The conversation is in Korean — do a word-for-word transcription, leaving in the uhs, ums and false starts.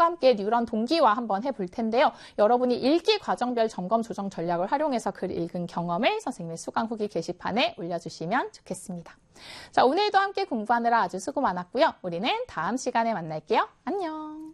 함께 뉴런 동기화 한번 해볼 텐데요. 여러분이 읽기 과정별 점검 조정 전략을 활용해서 글 읽은 경험을 선생님의 수강 후기 게시판에 올려주시면 좋겠습니다. 자, 오늘도 함께 공부하느라 아주 수고 많았고요. 우리는 다음 시간에 만날게요. 안녕.